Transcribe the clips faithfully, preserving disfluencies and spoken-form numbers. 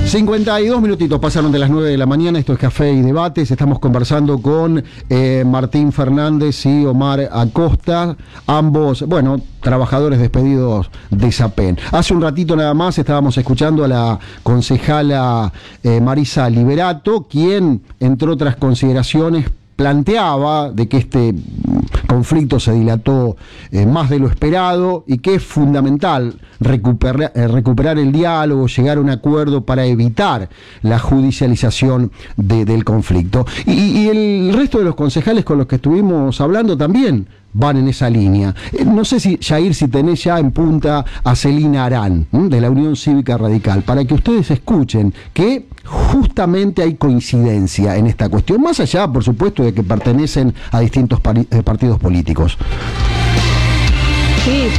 cincuenta y dos minutitos pasaron de las nueve de la mañana. Esto es Café y Debates. Estamos conversando con eh, Martín Fernández y Omar Acosta, ambos, bueno, trabajadores despedidos de SAPEM. Hace un ratito nada más estábamos escuchando a la concejala eh, Marisa Liberato, quien, entre otras consideraciones, planteaba de que este conflicto se dilató eh, más de lo esperado y que es fundamental recuperar, eh, recuperar el diálogo, llegar a un acuerdo para evitar la judicialización de, del conflicto. Y, y el resto de los concejales con los que estuvimos hablando también van en esa línea. Eh, no sé si, Jair, si tenés ya en punta a Celina Arán, ¿m? de la Unión Cívica Radical, para que ustedes escuchen que justamente hay coincidencia en esta cuestión, más allá, por supuesto, de que pertenecen a distintos pari- eh, partidos políticos. Sí,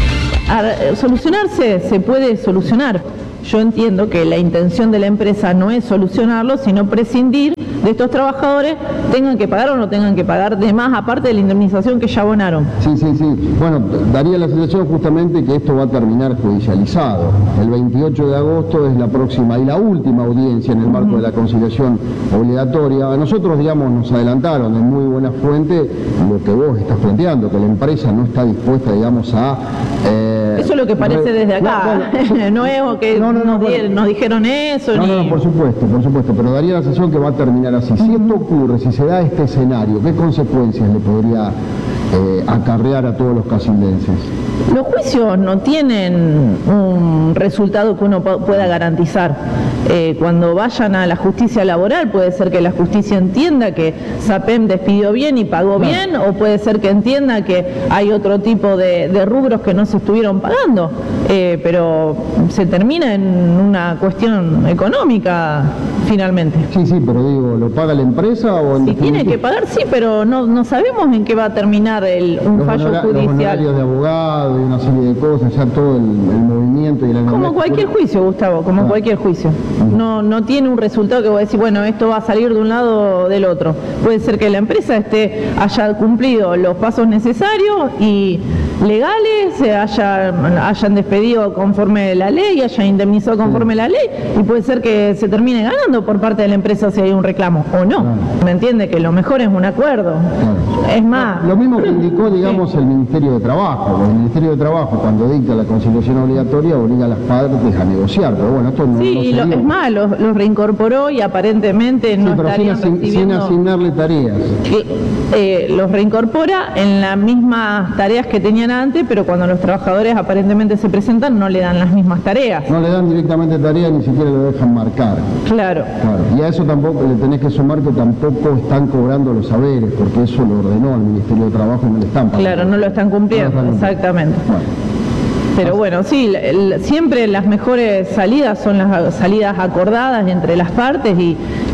a, solucionarse se puede solucionar. Yo entiendo que la intención de la empresa no es solucionarlo, sino prescindir de estos trabajadores, tengan que pagar o no tengan que pagar de más, aparte de la indemnización que ya abonaron. Sí, sí, sí. Bueno, daría la sensación justamente que esto va a terminar judicializado. El veintiocho de agosto es la próxima y la última audiencia en el marco uh-huh. de la conciliación obligatoria. A nosotros, digamos, nos adelantaron en muy buena fuente lo que vos estás planteando, que la empresa no está dispuesta, digamos, a... Eh, eso es lo que parece desde acá. No, bueno, no es que no, no, no, nos, bueno. nos dijeron eso. No, ni... no, no, por supuesto, por supuesto, pero daría la sensación que va a terminar así. Si esto ocurre, si se da este escenario, ¿qué consecuencias le podría eh, acarrear a todos los casildenses? Los juicios no tienen un resultado que uno pueda garantizar. Eh, cuando vayan a la justicia laboral, puede ser que la justicia entienda que SAPEM despidió bien y pagó claro. bien, o puede ser que entienda que hay otro tipo de, de rubros que no se estuvieron pagando, eh, pero se termina en una cuestión económica finalmente. Sí, sí, pero digo, ¿lo paga la empresa o en Si tiene que pagar, sí, pero no, no sabemos en qué va a terminar el, un los fallo honora, judicial. Los honorarios de abogado y una serie de cosas, ya todo el, el movimiento y la... Como cualquier juicio, Gustavo, como ah. cualquier juicio. No, no tiene un resultado que vos decís, bueno, esto va a salir de un lado o del otro. Puede ser que la empresa esté, haya cumplido los pasos necesarios y legales, se haya, hayan despedido conforme la ley, hayan indemnizado conforme sí. la ley, y puede ser que se termine ganando por parte de la empresa si hay un reclamo, o no. Claro. ¿Me entiende? Que lo mejor es un acuerdo. Claro. Es más... Lo mismo que indicó, digamos, sí. el Ministerio de Trabajo. El Ministerio de Trabajo, cuando dicta la conciliación obligatoria, obliga a las partes a negociar, pero bueno, esto no, sí, no y se lo, es más, los, los reincorporó y aparentemente no sí, pero estarían sin, recibiendo... sin asignarle tareas. Eh, eh, los reincorpora en las mismas tareas que tenían antes, pero cuando los trabajadores aparentemente se presentan no le dan las mismas tareas. No le dan directamente tareas, ni siquiera lo dejan marcar. Claro. claro. Y a eso tampoco le tenés que sumar que tampoco están cobrando los saberes, porque eso lo ordenó el Ministerio de Trabajo y no le están pagando. Claro, no lo están cumpliendo, no lo están exactamente. Bueno. Pero bueno, sí, el, siempre las mejores salidas son las salidas acordadas entre las partes y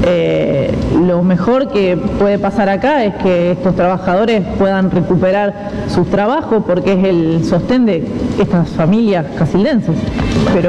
eh, lo mejor que puede pasar acá es que estos trabajadores puedan recuperar sus trabajos porque es el sostén de estas familias casildenses. Pero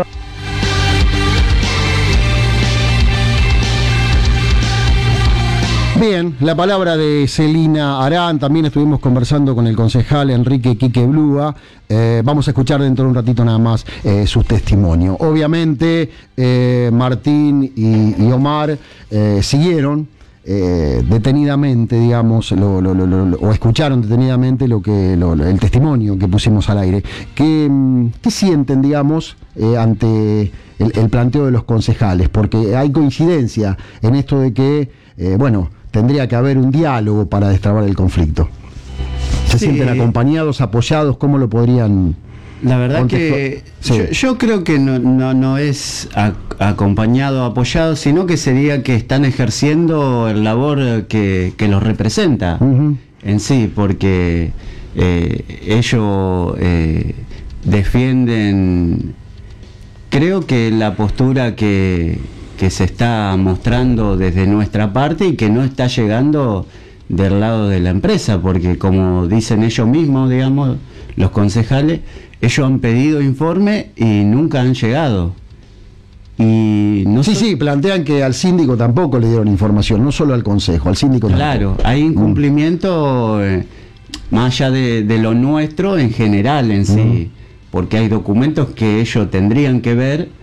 bien, la palabra de Celina Arán. También estuvimos conversando con el concejal Enrique Quique Blúa. Eh, vamos a escuchar dentro de un ratito nada más eh, su testimonio. Obviamente, eh, Martín y, y Omar eh, siguieron eh, detenidamente, digamos, lo, lo, lo, lo, o escucharon detenidamente lo que lo, el testimonio que pusimos al aire. ¿Qué, qué sienten, digamos, eh, ante el, el planteo de los concejales? Porque hay coincidencia en esto de que, eh, bueno, tendría que haber un diálogo para destrabar el conflicto. ¿Se sí. sienten acompañados, apoyados? ¿Cómo lo podrían...? La verdad contexto? que sí. yo, yo creo que no, no, no es a, acompañado, apoyado, sino que sería que están ejerciendo el labor que, que los representa uh-huh. en sí, porque eh, ellos eh, defienden, creo que la postura que, que se está mostrando desde nuestra parte y que no está llegando del lado de la empresa, porque como dicen ellos mismos, digamos, los concejales, ellos han pedido informe y nunca han llegado. Y no sí, so- sí, plantean que al síndico tampoco le dieron información, no solo al consejo, al síndico tampoco. Claro, hay incumplimiento eh, más allá de, de lo nuestro en general en sí, mm. porque hay documentos que ellos tendrían que ver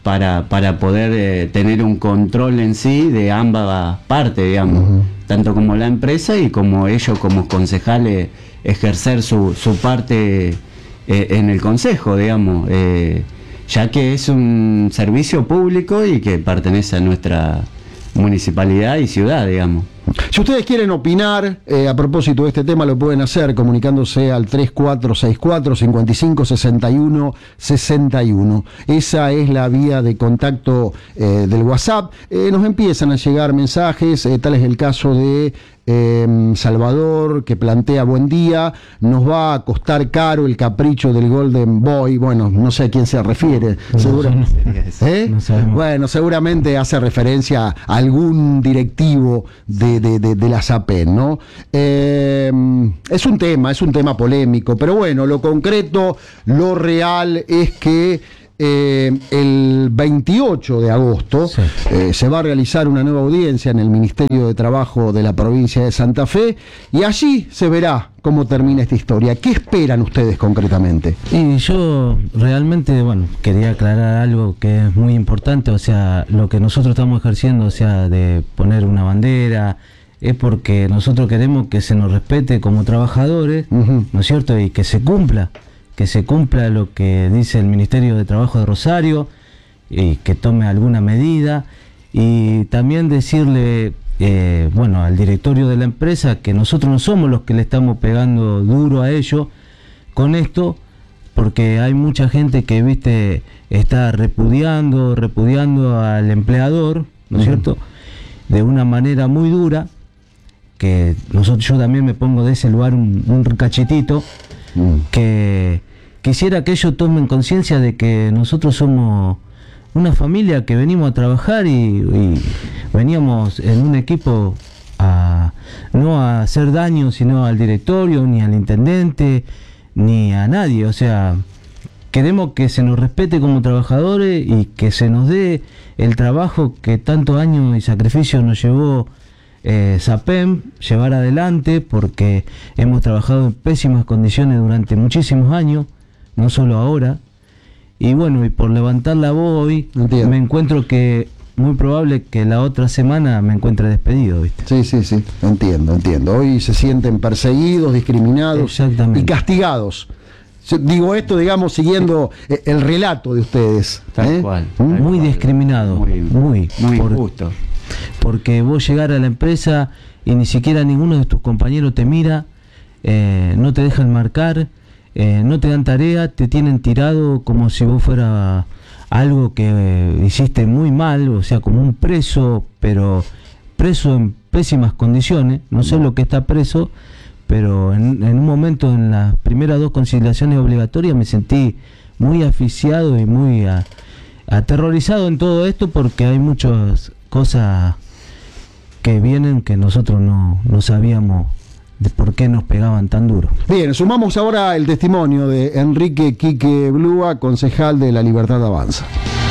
para, para poder eh, tener un control en sí de ambas partes, digamos, uh-huh. tanto como la empresa y como ellos como concejales ejercer su, su parte eh, en el consejo, digamos, eh, ya que es un servicio público y que pertenece a nuestra municipalidad y ciudad, digamos. Si ustedes quieren opinar eh, a propósito de este tema, lo pueden hacer comunicándose al tres cuatro seis cuatro, cinco cinco, seis uno seis uno. Esa es la vía de contacto eh, del WhatsApp. Eh, nos empiezan a llegar mensajes, eh, tal es el caso de eh, Salvador, que plantea: buen día, nos va a costar caro el capricho del Golden Boy. Bueno, no sé a quién se refiere. No, Segura... ¿Eh? no bueno, seguramente hace referencia a algún directivo de De, de, de la SAPEN, ¿no? Eh, es un tema, es un tema polémico, pero bueno, lo concreto, lo real es que eh, el veintiocho de agosto sí. eh, se va a realizar una nueva audiencia en el Ministerio de Trabajo de la provincia de Santa Fe y allí se verá cómo termina esta historia. ¿Qué esperan ustedes concretamente? Y yo realmente, bueno, quería aclarar algo que es muy importante, o sea, lo que nosotros estamos ejerciendo, o sea, de poner una bandera, es porque nosotros queremos que se nos respete como trabajadores, uh-huh. ¿no es cierto? Y que se cumpla, que se cumpla lo que dice el Ministerio de Trabajo de Rosario y que tome alguna medida. Y también decirle, eh, bueno, al directorio de la empresa que nosotros no somos los que le estamos pegando duro a ellos con esto, porque hay mucha gente que, viste, está repudiando, repudiando al empleador, ¿no es uh-huh. cierto?, de una manera muy dura, que nosotros, yo también me pongo de ese lugar un, un cachetito, uh-huh. que quisiera que ellos tomen conciencia de que nosotros somos una familia que venimos a trabajar y, y veníamos en un equipo a no a hacer daño, sino al directorio, ni al intendente, ni a nadie. O sea, queremos que se nos respete como trabajadores y que se nos dé el trabajo que tantos años y sacrificio nos llevó eh, SAPEM llevar adelante, porque hemos trabajado en pésimas condiciones durante muchísimos años, no solo ahora. Y bueno, y por levantar la voz hoy, entiendo, me encuentro que muy probable que la otra semana me encuentre despedido, ¿viste? Sí, sí, sí, entiendo, entiendo. Hoy se sienten perseguidos, discriminados y castigados. Digo esto, digamos, siguiendo el relato de ustedes. Tal ¿eh? cual. Tal muy cual. discriminado, muy, muy, muy por, injusto. Porque vos llegar a la empresa y ni siquiera ninguno de tus compañeros te mira, eh, no te dejan marcar, eh, no te dan tarea, te tienen tirado como si vos fuera algo que eh, hiciste muy mal, o sea, como un preso, pero preso en pésimas condiciones. No sé lo que está preso, pero en, en un momento, en las primeras dos conciliaciones obligatorias, me sentí muy asfixiado y muy a, aterrorizado en todo esto, porque hay muchas cosas que vienen que nosotros no, no sabíamos de por qué nos pegaban tan duro. Bien, sumamos ahora el testimonio de Enrique Quique Blúa, concejal de La Libertad Avanza.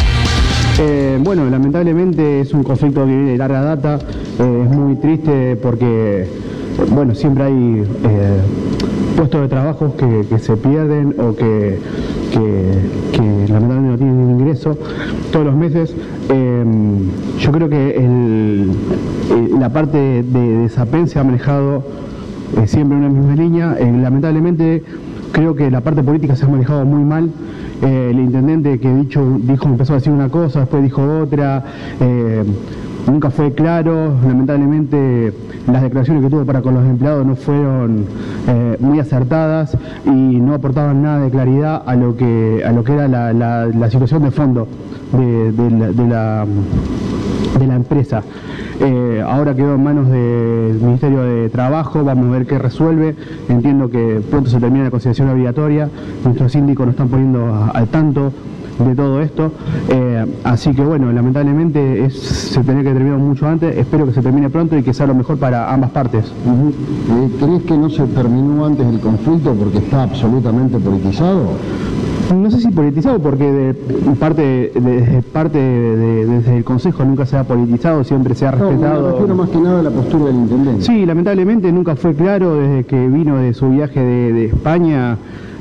Eh, bueno, lamentablemente es un conflicto que viene de larga data, eh, es muy triste porque, bueno, siempre hay eh, puestos de trabajo que, que se pierden o que, que, que lamentablemente no tienen ningún ingreso todos los meses. Eh, yo creo que el, el, la parte de, de SAPEN se ha manejado eh, siempre en una misma línea. Eh, lamentablemente creo que la parte política se ha manejado muy mal. Eh, el intendente que dicho, dijo, empezó a decir una cosa, después dijo otra, eh, nunca fue claro. Lamentablemente las declaraciones que tuvo para con los empleados no fueron eh, muy acertadas y no aportaban nada de claridad a lo que, a lo que era la, la, la situación de fondo de, de, la, de, la, de la empresa. Eh, ahora quedó en manos del Ministerio de Trabajo, vamos a ver qué resuelve. Entiendo que pronto se termina la conciliación obligatoria, nuestros síndicos nos están poniendo a, al tanto de todo esto, eh, así que bueno, lamentablemente es, se tenía que terminar mucho antes. Espero que se termine pronto y que sea lo mejor para ambas partes. Uh-huh. ¿Crees que no se terminó antes el conflicto porque está absolutamente politizado? No sé si politizado, porque de parte, de, parte de, de, desde el Consejo nunca se ha politizado, siempre se ha respetado. No, me refiero más que nada a la postura del intendente. Sí, lamentablemente nunca fue claro desde que vino de su viaje de, de España.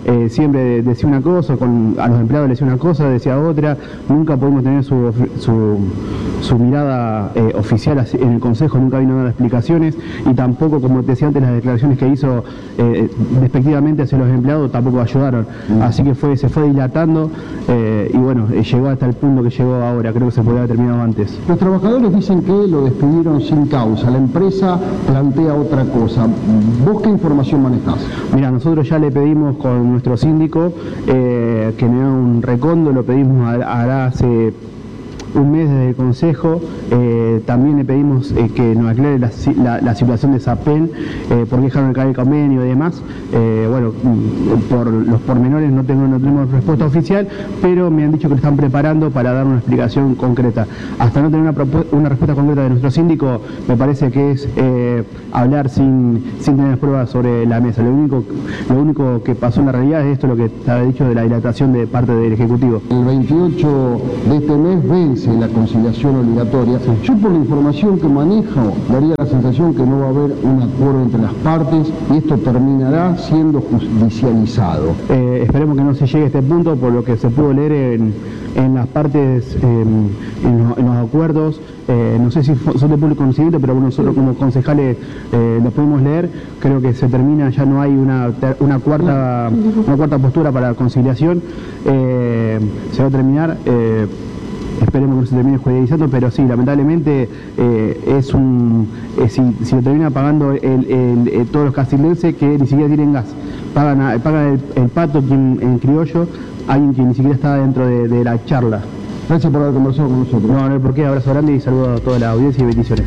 eh, siempre decía una cosa, con, a los empleados le decía una cosa, decía otra, nunca pudimos tener su, su, su mirada eh, oficial en el Consejo, nunca vino a dar explicaciones, y tampoco, como te decía antes, las declaraciones que hizo eh, despectivamente hacia los empleados tampoco ayudaron, mm. así que fue, se fue dilatando eh, y bueno, eh, llegó hasta el punto que llegó ahora, creo que se podría haber terminado antes. Los trabajadores dicen que lo despidieron sin causa, la empresa plantea otra cosa. ¿Vos qué información manejás? Mira, nosotros ya le pedimos con nuestro síndico eh, que me haga un recondo, lo pedimos hará hace un mes desde el Consejo, eh, también le pedimos eh, que nos aclare la, la, la situación de Sapen, eh, por qué dejaron de caer el convenio y demás. Eh, bueno, por los pormenores no, tengo, no tenemos respuesta oficial, pero me han dicho que lo están preparando para dar una explicación concreta. Hasta no tener una, una respuesta concreta de nuestro síndico, me parece que es eh, hablar sin, sin tener pruebas sobre la mesa. Lo único, lo único que pasó en la realidad es esto, lo que estaba dicho de la dilatación de parte del Ejecutivo. El veintiocho de este mes vence la conciliación obligatoria. Yo, por la información que manejo, daría la sensación que no va a haber un acuerdo entre las partes y esto terminará siendo judicializado. Eh, esperemos que no se llegue a este punto, por lo que se pudo leer en, en las partes, eh, en, los, en los acuerdos. Eh, no sé si son de público conocimiento, pero nosotros como concejales eh, los pudimos leer. Creo que se termina, ya no hay una, una, cuarta, una cuarta postura para la conciliación. Eh, se va a terminar. Eh, Esperemos que no se termine judicializando, pero sí, lamentablemente eh, es un eh, si, si lo termina pagando el, el, el, todos los casildenses que ni siquiera tienen gas. Pagan, pagan el, el pato quien, en criollo, alguien que ni siquiera está dentro de, de la charla. Gracias por haber conversado con nosotros. No, no hay por qué, abrazo grande y saludo a toda la audiencia y bendiciones.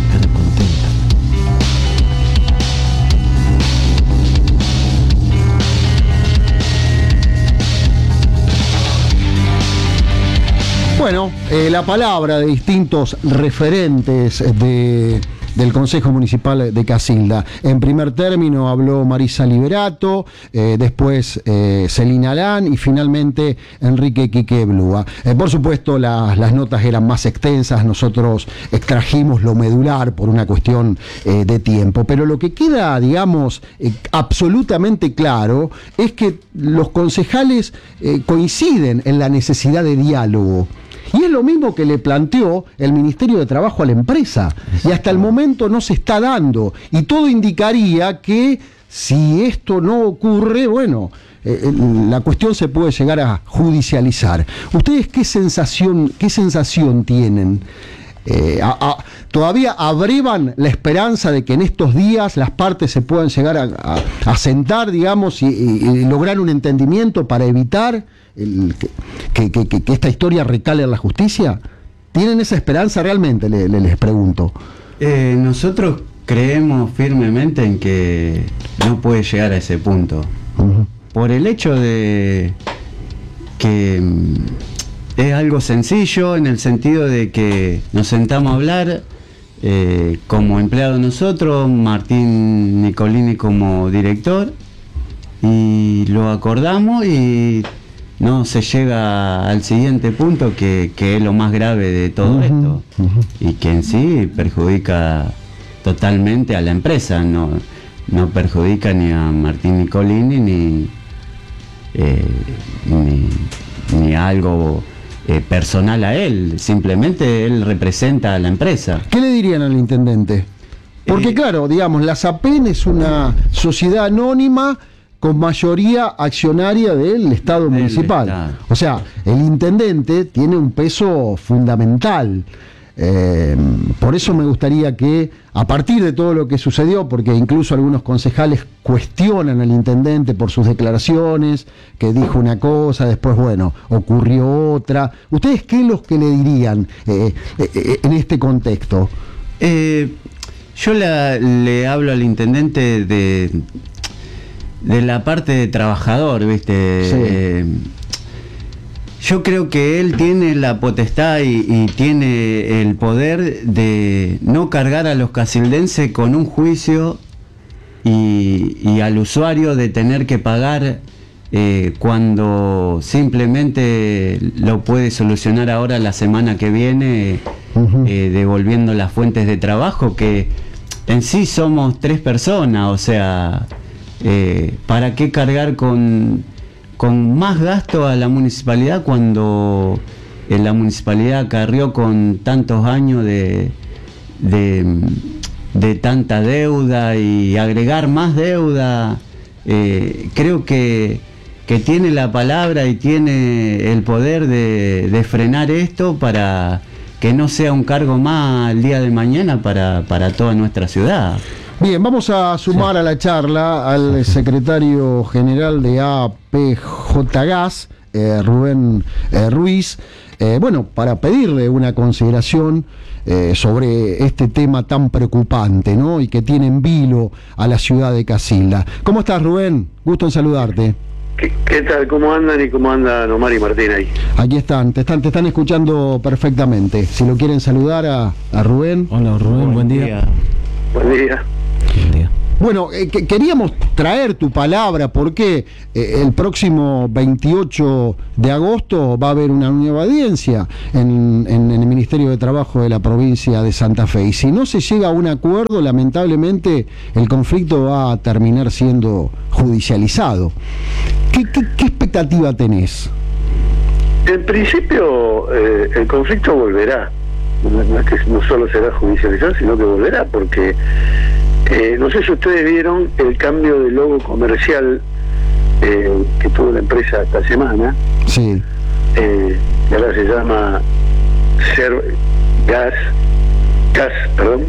Bueno, eh, la palabra de distintos referentes de, del Consejo Municipal de Casilda. En primer término habló Marisa Liberato, eh, después eh, Celina Alán y finalmente Enrique Quique Blúa. Eh, por supuesto, la, las notas eran más extensas, nosotros extrajimos lo medular por una cuestión eh, de tiempo, pero lo que queda, digamos, eh, absolutamente claro es que los concejales eh, coinciden en la necesidad de diálogo. Y es lo mismo que le planteó el Ministerio de Trabajo a la empresa. Y hasta el momento no se está dando. Y todo indicaría que si esto no ocurre, bueno, eh, la cuestión se puede llegar a judicializar. ¿Ustedes qué sensación, qué sensación tienen? Eh, a, a, ¿Todavía abrevan la esperanza de que en estos días las partes se puedan llegar a, a, a sentar, digamos, y, y, y lograr un entendimiento para evitar el, que, que, que, que esta historia recale en la justicia? ¿Tienen esa esperanza realmente? Le, le, les pregunto. Eh, nosotros creemos firmemente en que no puede llegar a ese punto. Uh-huh. Por el hecho de que es algo sencillo, en el sentido de que nos sentamos a hablar eh, como empleados nosotros, Martín Nicolini como director, y lo acordamos y no se llega al siguiente punto, que, que es lo más grave de todo uh-huh, esto, uh-huh. y que en sí perjudica totalmente a la empresa, no, no perjudica ni a Martín Nicolini ni, eh, ni, ni a algo Eh, personal a él, simplemente él representa a la empresa. ¿Qué le dirían al intendente? Porque eh, claro, digamos, la Sapen es una sociedad anónima con mayoría accionaria del Estado municipal. Estado. O sea, el intendente tiene un peso fundamental. Eh, por eso me gustaría que, a partir de todo lo que sucedió, porque incluso algunos concejales cuestionan al intendente por sus declaraciones, que dijo una cosa, después, bueno, ocurrió otra. ¿Ustedes qué es lo que le dirían eh, eh, en este contexto? Eh, yo la, le hablo al intendente de, de la parte de trabajador, ¿viste? Sí. Eh, Yo creo que él tiene la potestad y, y tiene el poder de no cargar a los casildenses con un juicio y, y al usuario de tener que pagar eh, cuando simplemente lo puede solucionar ahora la semana que viene, uh-huh. eh, devolviendo las fuentes de trabajo, que en sí somos tres personas, o sea... eh, ¿para qué cargar con, con más gasto a la municipalidad cuando eh, la municipalidad carrió con tantos años de, de, de tanta deuda y agregar más deuda? Eh, creo que, que tiene la palabra y tiene el poder de, de frenar esto para que no sea un cargo más el día de mañana para, para toda nuestra ciudad. Bien, vamos a sumar sí. a la charla al secretario general de A P J Gas, eh, Rubén eh, Ruiz, eh, bueno, para pedirle una consideración eh, sobre este tema tan preocupante, ¿no? Y que tiene en vilo a la ciudad de Casilda. ¿Cómo estás, Rubén? Gusto en saludarte. ¿Qué, ¿Qué tal? ¿Cómo andan y cómo andan Omar y Martín ahí? Aquí están, te están, te están escuchando perfectamente. Si lo quieren saludar a, a Rubén. Hola, Rubén, buen, buen día. día. Buen día. Buen día. Bueno, eh, que, queríamos traer tu palabra porque eh, el próximo veintiocho de agosto va a haber una nueva audiencia en, en, en el Ministerio de Trabajo de la provincia de Santa Fe. Y si no se llega a un acuerdo, lamentablemente el conflicto va a terminar siendo judicializado. ¿Qué, qué, qué expectativa tenés? En principio, eh, el conflicto volverá. No es que no solo será judicializado, sino que volverá, porque Eh, no sé si ustedes vieron el cambio de logo comercial eh, que tuvo la empresa esta semana. Sí. Eh, que ahora se llama Ser Gas, Gas, perdón.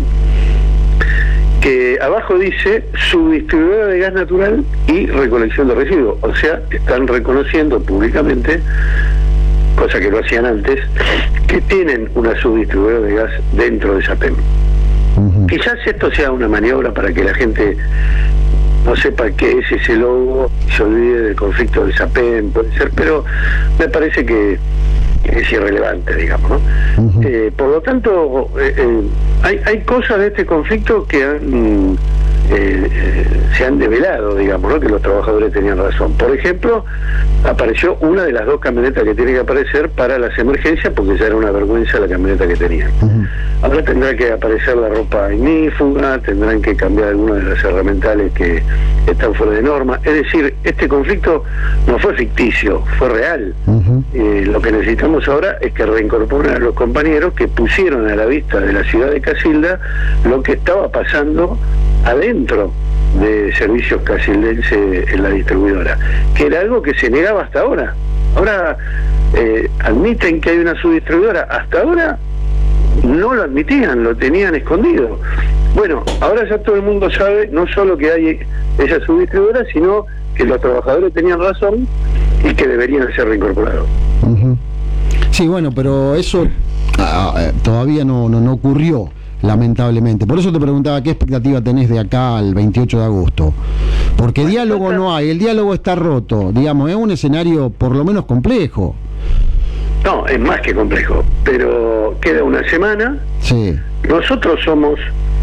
Que abajo dice subdistribuidora de gas natural y recolección de residuos. O sea, están reconociendo públicamente, cosa que lo hacían antes, que tienen una subdistribuidora de gas dentro de SAPEM. Uh-huh. Quizás esto sea una maniobra para que la gente no sepa qué es ese logo y se olvide del conflicto de SAPEM, puede ser, pero me parece que, que es irrelevante, digamos, ¿no? Uh-huh. Eh, por lo tanto, eh, eh, hay, hay cosas de este conflicto que han eh, eh, se han develado, digamos, ¿no? Que los trabajadores tenían razón. Por ejemplo, apareció una de las dos camionetas que tiene que aparecer para las emergencias, porque ya era una vergüenza la camioneta que tenían. Uh-huh. Ahora tendrá que aparecer la ropa ignífuga, tendrán que cambiar algunas de las herramientales que están fuera de norma. Es decir, este conflicto no fue ficticio, fue real. Uh-huh. Eh, lo que necesitamos ahora es que reincorporen a los compañeros que pusieron a la vista de la ciudad de Casilda lo que estaba pasando adentro de Servicios Casildense en la distribuidora, que era algo que se negaba hasta ahora. Ahora eh, admiten que hay una subdistribuidora, hasta ahora no lo admitían, lo tenían escondido. Bueno, ahora ya todo el mundo sabe no solo que hay esa subdistribuidora, sino que los trabajadores tenían razón y que deberían ser reincorporados. Uh-huh. Sí, bueno, pero eso ah, todavía no, no, no ocurrió, lamentablemente. Por eso te preguntaba qué expectativa tenés de acá al veintiocho de agosto. Porque bueno, diálogo falta... no hay, el diálogo está roto, digamos, es un escenario por lo menos complejo. No, es más que complejo, pero queda una semana. Sí. Nosotros somos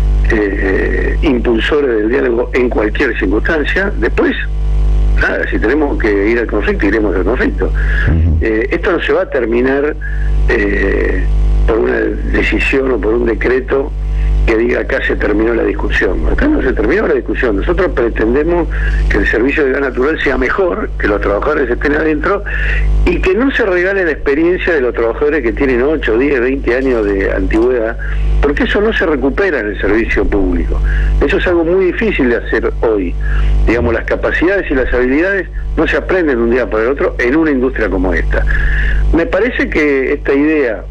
eh, impulsores del diálogo en cualquier circunstancia. Después, nada, si tenemos que ir al conflicto, iremos al conflicto. Uh-huh. Eh, esto no se va a terminar eh, por una decisión o por un decreto que diga acá se terminó la discusión. Acá no se terminó la discusión. Nosotros pretendemos que el servicio de gas natural sea mejor, que los trabajadores estén adentro y que no se regale la experiencia de los trabajadores que tienen ocho, diez, veinte años de antigüedad, porque eso no se recupera en el servicio público. Eso es algo muy difícil de hacer hoy. Digamos, las capacidades y las habilidades no se aprenden de un día para el otro en una industria como esta. Me parece que esta idea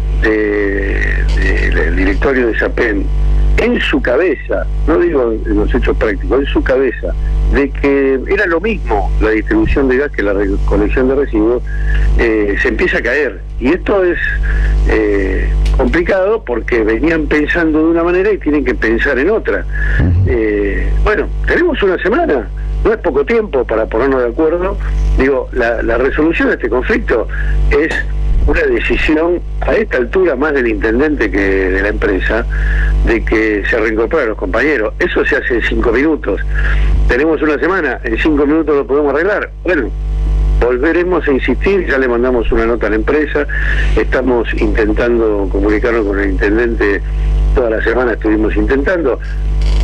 De, de, del directorio de SAPEM, en su cabeza, no digo en los hechos prácticos, en su cabeza, de que era lo mismo la distribución de gas que la recolección de residuos, eh, se empieza a caer. Y esto es eh, complicado porque venían pensando de una manera y tienen que pensar en otra. Eh, bueno, tenemos una semana, no es poco tiempo para ponernos de acuerdo. Digo, la, la resolución de este conflicto es una decisión a esta altura más del intendente que de la empresa, de que se reincorporen los compañeros. Eso se hace en cinco minutos. Tenemos una semana, en cinco minutos lo podemos arreglar. Bueno, volveremos a insistir, ya le mandamos una nota a la empresa, estamos intentando comunicarnos con el intendente, toda la semana estuvimos intentando.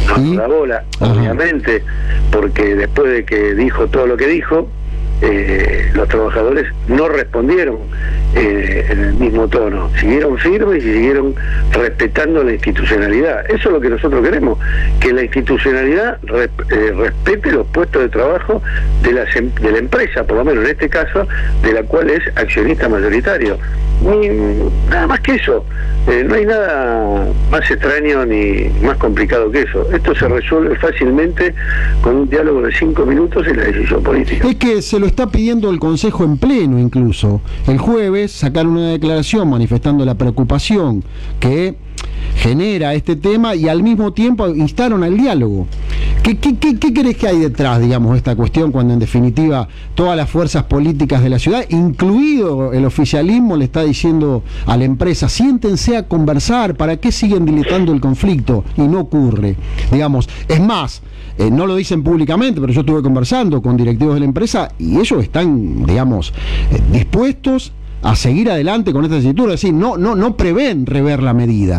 nos dio la bola, Ajá. obviamente, porque después de que dijo todo lo que dijo, eh, los trabajadores no respondieron eh, en el mismo tono, siguieron firmes y siguieron respetando la institucionalidad. Eso es lo que nosotros queremos, que la institucionalidad re, eh, respete los puestos de trabajo de, las, de la empresa, por lo menos en este caso, de la cual es accionista mayoritario. Ni, nada más que eso. Eh, no hay nada más extraño ni más complicado que eso. Esto se resuelve fácilmente con un diálogo de cinco minutos y la decisión política. Es que se lo está pidiendo el Consejo en pleno incluso. El jueves sacaron una declaración manifestando la preocupación que genera este tema y al mismo tiempo instaron al diálogo. ¿Qué, qué, qué, qué crees que hay detrás, digamos, de esta cuestión, cuando en definitiva todas las fuerzas políticas de la ciudad, incluido el oficialismo, le está diciendo a la empresa, siéntense a conversar, ¿para qué siguen dilatando el conflicto? Y no ocurre. Digamos, es más, eh, no lo dicen públicamente, pero yo estuve conversando con directivos de la empresa y ellos están, digamos, eh, dispuestos a seguir adelante con esta escritura, es decir, no, no, no prevén rever la medida.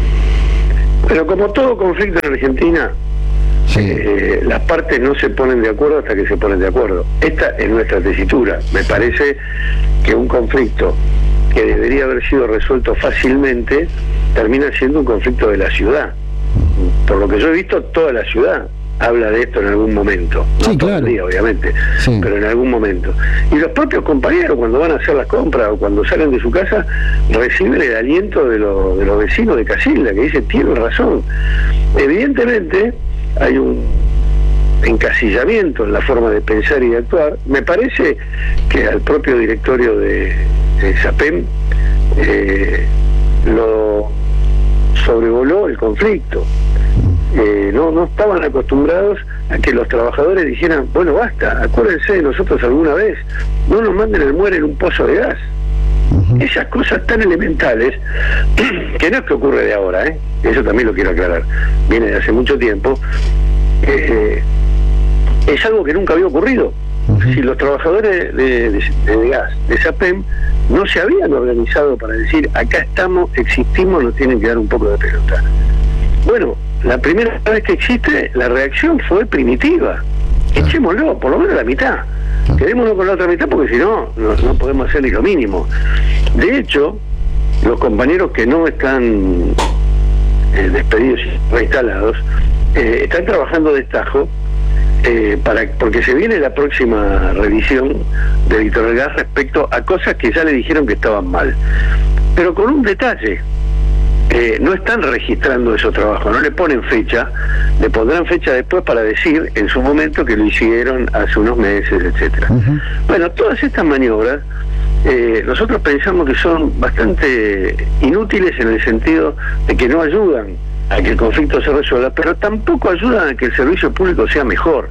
Pero como todo conflicto en Argentina, sí. eh, las partes no se ponen de acuerdo hasta que se ponen de acuerdo. Esta es nuestra tesitura. Me parece que un conflicto que debería haber sido resuelto fácilmente termina siendo un conflicto de la ciudad. Por lo que yo he visto, toda la ciudad habla de esto en algún momento, no sí, todo claro. el día obviamente, sí. pero en algún momento. Y los propios compañeros cuando van a hacer las compras o cuando salen de su casa reciben el aliento de, lo, de los vecinos de Casilda que dicen, tienen razón. Evidentemente hay un encasillamiento en la forma de pensar y de actuar. Me parece que al propio directorio de, de SAPEM eh, lo sobrevoló el conflicto. Eh, no, no estaban acostumbrados a que los trabajadores dijeran, bueno, basta, acuérdense de nosotros alguna vez, no nos manden el muere en un pozo de gas. Uh-huh. Esas cosas tan elementales, que no es que ocurre de ahora, ¿eh? Eso también lo quiero aclarar, viene de hace mucho tiempo, eh, es algo que nunca había ocurrido. Uh-huh. Si los trabajadores de, de, de gas, de SAPEM, no se habían organizado para decir, acá estamos, existimos, nos tienen que dar un poco de pelota. Bueno, la primera vez que existe, la reacción fue primitiva. Echémoslo, por lo menos la mitad. Quedémonos con la otra mitad porque si no, no, no podemos hacer ni lo mínimo. De hecho, los compañeros que no están eh, despedidos y reinstalados, eh, están trabajando de destajo eh, para, porque se viene la próxima revisión de Víctor del Gas respecto a cosas que ya le dijeron que estaban mal. Pero con un detalle. Eh, no están registrando esos trabajos, no le ponen fecha, le pondrán fecha después para decir en su momento que lo hicieron hace unos meses, etcétera. Uh-huh. Bueno, todas estas maniobras eh, nosotros pensamos que son bastante inútiles en el sentido de que no ayudan a que el conflicto se resuelva, pero tampoco ayudan a que el servicio público sea mejor.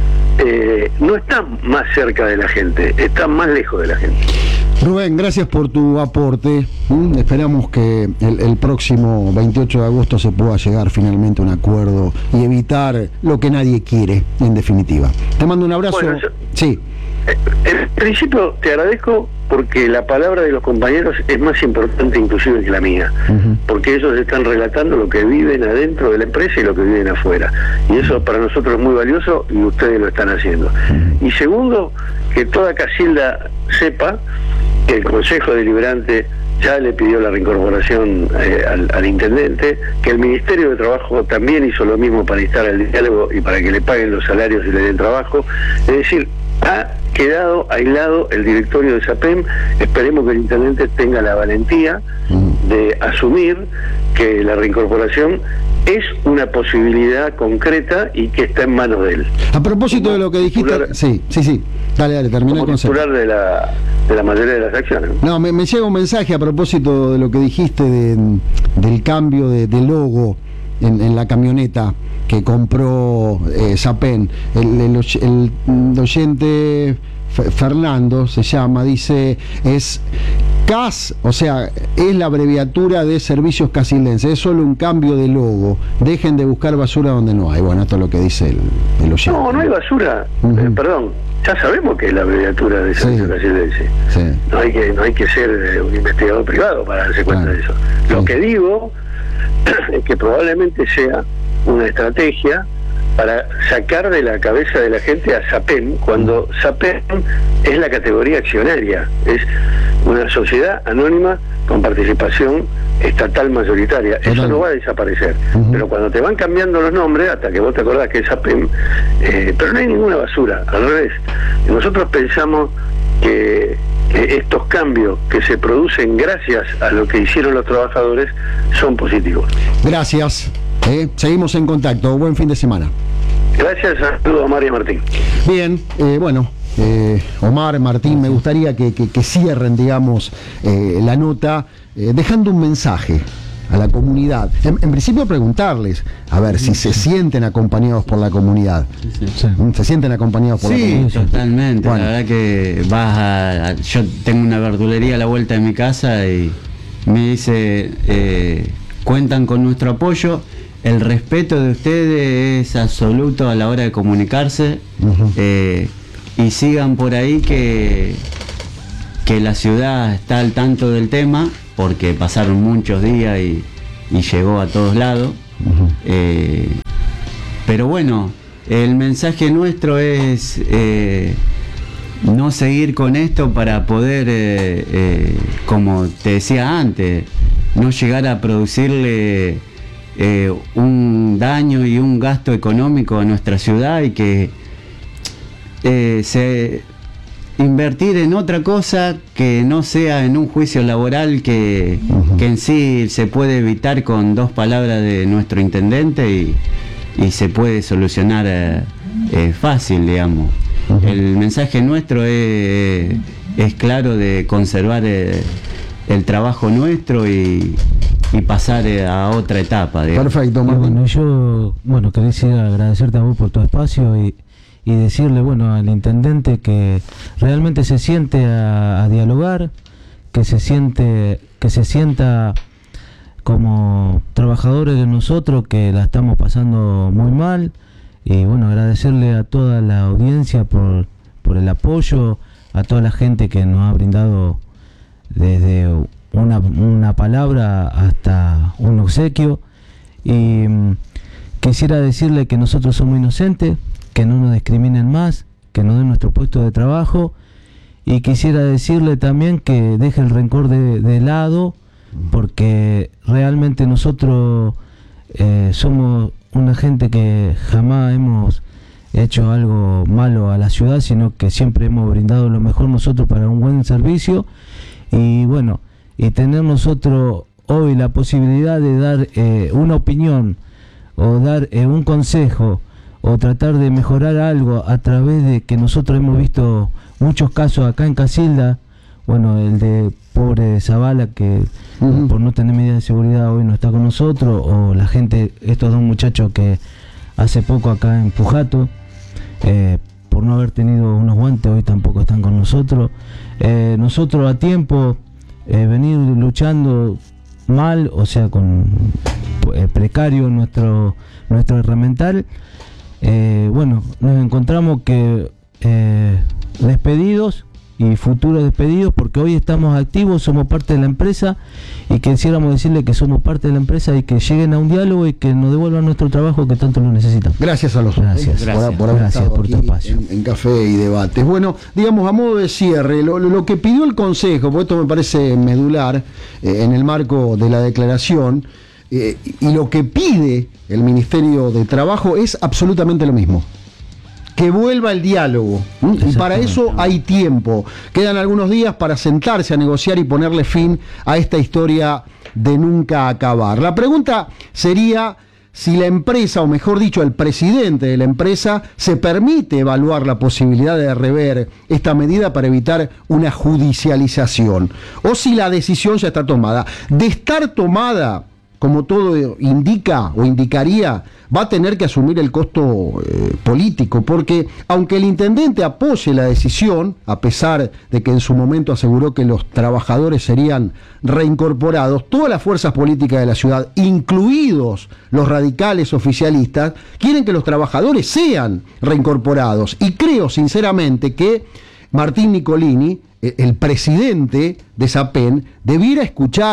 Eh, no están más cerca de la gente, están más lejos de la gente. Rubén, gracias por tu aporte. ¿Mm? Esperamos que el, el próximo veintiocho de agosto se pueda llegar finalmente a un acuerdo y evitar lo que nadie quiere, en definitiva. Te mando un abrazo. Bueno, yo, sí. En principio te agradezco porque la palabra de los compañeros es más importante inclusive que la mía, uh-huh. porque ellos están relatando lo que viven adentro de la empresa y lo que viven afuera, y eso para nosotros es muy valioso y ustedes lo están haciendo. Uh-huh. Y segundo, que toda Casilda sepa que el Consejo Deliberante ya le pidió la reincorporación eh, al, al intendente, que el Ministerio de Trabajo también hizo lo mismo para instar el diálogo y para que le paguen los salarios y le den trabajo. Es decir, ha quedado aislado el directorio de SAPEM. Esperemos que el intendente tenga la valentía de asumir que la reincorporación es una posibilidad concreta y que está en manos de él. A propósito como de lo que dijiste, titular, sí, sí, sí, dale, dale, termina el concepto. Titular de la, de la mayoría de las acciones. No, me, me llega un mensaje a propósito de lo que dijiste de, del cambio de, de logo en, en la camioneta que compró eh, SAPEM. El, el, el, el oyente Fernando se llama, dice, es C A S, o sea, es la abreviatura de Servicios Casildenses, es solo un cambio de logo, dejen de buscar basura donde no hay. Bueno, esto es lo que dice el, el oyente. No, no hay basura, uh-huh. eh, perdón, ya sabemos que es la abreviatura de Servicios sí. Casildenses. Sí. No hay que, no hay que ser eh, un investigador privado para darse cuenta claro. de eso. Lo sí. que digo es que probablemente sea una estrategia para sacar de la cabeza de la gente a SAPEM, cuando SAPEM es la categoría accionaria, es una sociedad anónima con participación estatal mayoritaria. Eso no va a desaparecer, uh-huh. pero cuando te van cambiando los nombres, hasta que vos te acordás que es SAPEM, eh, pero no hay ninguna basura, al revés. Nosotros pensamos que, que estos cambios que se producen gracias a lo que hicieron los trabajadores son positivos. Gracias. Eh, seguimos en contacto. Buen fin de semana. Gracias, saludos a Omar y Martín. Bien, eh, bueno, eh, Omar, Martín, me gustaría que, que, que cierren, digamos, eh, la nota eh, dejando un mensaje a la comunidad. En, en principio preguntarles, a ver, si se sienten acompañados por la comunidad. Sí, sí. ¿Se sienten acompañados por sí, la comunidad? Sí, totalmente. Bueno. La verdad que vas a, a... Yo tengo una verdulería a la vuelta de mi casa y me dice, eh, cuentan con nuestro apoyo. El respeto de ustedes es absoluto a la hora de comunicarse, uh-huh. eh, y sigan por ahí que, que la ciudad está al tanto del tema, porque pasaron muchos días y, y llegó a todos lados. Uh-huh. eh, pero bueno, el mensaje nuestro es eh, no seguir con esto para poder, eh, eh, como te decía antes, no llegar a producirle Eh, un daño y un gasto económico a nuestra ciudad, y que eh, se invertir en otra cosa que no sea en un juicio laboral que, uh-huh. que en sí se puede evitar con dos palabras de nuestro intendente y, y se puede solucionar eh, eh, fácil, digamos. Uh-huh. El mensaje nuestro es, es claro, de conservar eh, el trabajo nuestro y y pasar a otra etapa. Digamos. Perfecto, Martín. Bueno, yo, bueno, quería agradecerte a vos por tu espacio y, y decirle, bueno, al intendente que realmente se siente a, a dialogar, que se siente, que se sienta como trabajadores de nosotros, que la estamos pasando muy mal, y bueno, agradecerle a toda la audiencia por, por el apoyo, a toda la gente que nos ha brindado desde Una, una palabra hasta un obsequio, y mm, quisiera decirle que nosotros somos inocentes, que no nos discriminen más, que nos den nuestro puesto de trabajo, y quisiera decirle también que deje el rencor de, de lado, porque realmente nosotros eh, somos una gente que jamás hemos hecho algo malo a la ciudad, sino que siempre hemos brindado lo mejor nosotros para un buen servicio. Y bueno, y tener nosotros hoy la posibilidad de dar eh, una opinión o dar eh, un consejo o tratar de mejorar algo a través de que nosotros hemos visto muchos casos acá en Casilda, bueno, el de pobre Zavala, que uh-huh. por no tener medidas de seguridad hoy no está con nosotros, o la gente, estos dos muchachos que hace poco acá en Pujato, eh, por no haber tenido unos guantes hoy tampoco están con nosotros. Eh, nosotros a tiempo Eh, venir luchando mal, o sea, con eh, precario nuestro nuestro herramental, eh, bueno, nos encontramos que eh, despedidos y futuros despedidos, porque hoy estamos activos, somos parte de la empresa, y quisiéramos decirle que somos parte de la empresa y que lleguen a un diálogo y que nos devuelvan nuestro trabajo que tanto lo necesitamos. Gracias a los gracias, por, gracias, por, por, gracias por tu espacio. En, en Café y Debates. Bueno, digamos, a modo de cierre, lo, lo que pidió el Consejo, porque esto me parece medular eh, en el marco de la declaración, eh, y lo que pide el Ministerio de Trabajo es absolutamente lo mismo. Que vuelva el diálogo, ¿sí? Y para eso hay tiempo. Quedan algunos días para sentarse a negociar y ponerle fin a esta historia de nunca acabar. La pregunta sería si la empresa, o mejor dicho, el presidente de la empresa, se permite evaluar la posibilidad de rever esta medida para evitar una judicialización, o si la decisión ya está tomada. De estar tomada, como todo indica o indicaría, va a tener que asumir el costo eh, político, porque aunque el intendente apoye la decisión, a pesar de que en su momento aseguró que los trabajadores serían reincorporados, todas las fuerzas políticas de la ciudad, incluidos los radicales oficialistas, quieren que los trabajadores sean reincorporados. Y creo sinceramente que Martín Nicolini, el presidente de SAPEM, debiera escuchar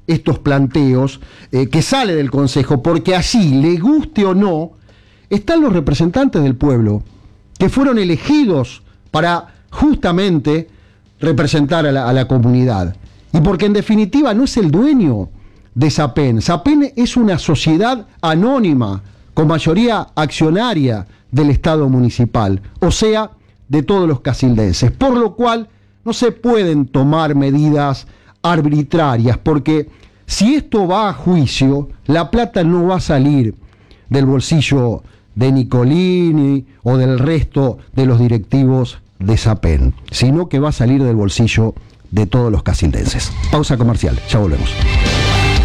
estos planteos, eh, que sale del Consejo, porque allí, le guste o no, están los representantes del pueblo, que fueron elegidos para justamente representar a la, a la comunidad. Y porque en definitiva no es el dueño de SAPEN. SAPEN es una sociedad anónima, con mayoría accionaria del Estado municipal, o sea, de todos los casildenses. Por lo cual no se pueden tomar medidas arbitrarias, porque si esto va a juicio, la plata no va a salir del bolsillo de Nicolini o del resto de los directivos de SAPEN, sino que va a salir del bolsillo de todos los casildenses. Pausa comercial, ya volvemos.